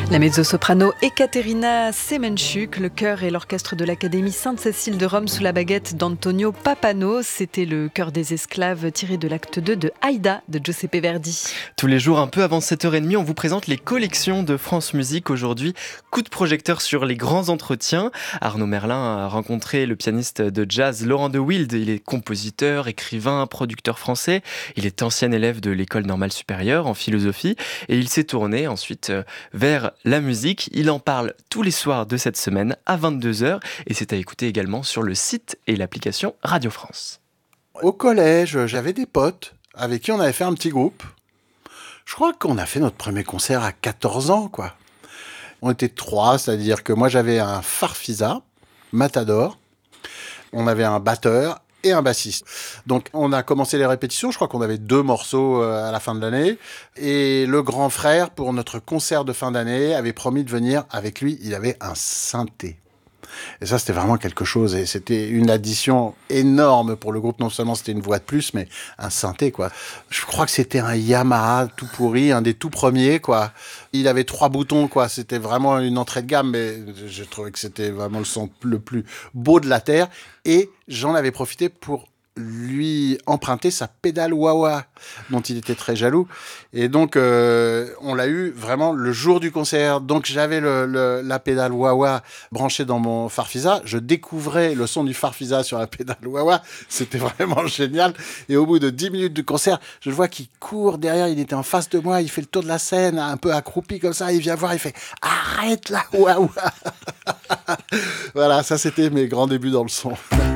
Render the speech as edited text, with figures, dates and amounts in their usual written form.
La mezzo-soprano Ekaterina Semenchuk, le chœur et l'orchestre de l'Académie Sainte-Cécile de Rome sous la baguette d'Antonio Pappano. C'était le chœur des esclaves tiré de l'acte 2 de Aïda de Giuseppe Verdi. Tous les jours, un peu avant 7h30, on vous présente les collections de France Musique. Aujourd'hui, coup de projecteur sur les grands entretiens. Arnaud Merlin a rencontré le pianiste de jazz Laurent de Wild. Il est compositeur, écrivain, producteur français. Il est ancien élève de l'École normale supérieure en philosophie et il s'est tourné ensuite vers la musique. Il en parle tous les soirs de cette semaine à 22h et c'est à écouter également sur le site et l'application Radio France. Au collège, j'avais des potes avec qui on avait fait un petit groupe. Je crois qu'on a fait notre premier concert à 14 ans, quoi. On était 3, c'est-à-dire que moi j'avais un farfisa, Matador, on avait un batteur et un bassiste. Donc on a commencé les répétitions, je crois qu'on avait 2 morceaux à la fin de l'année, et le grand frère, pour notre concert de fin d'année, avait promis de venir avec lui, il avait un synthé. Et ça, c'était vraiment quelque chose, et c'était une addition énorme pour le groupe. Non seulement c'était une voix de plus, mais un synthé, quoi. Je crois que c'était un Yamaha tout pourri, un des tout premiers, quoi. Il avait 3 boutons, quoi. C'était vraiment une entrée de gamme, mais je trouvais que c'était vraiment le son le plus beau de la Terre. Et j'en avais profité pour lui emprunter sa pédale wah-wah, dont il était très jaloux. Et donc, on l'a eu vraiment le jour du concert. Donc, j'avais la pédale wah-wah branchée dans mon farfisa. Je découvrais le son du farfisa sur la pédale wah-wah. C'était vraiment génial. Et au bout de 10 minutes du concert, je le vois qu'il court derrière. Il était en face de moi. Il fait le tour de la scène, un peu accroupi comme ça. Il vient voir. Il fait « Arrête la wah-wah !» Voilà, ça, c'était mes grands débuts dans le son.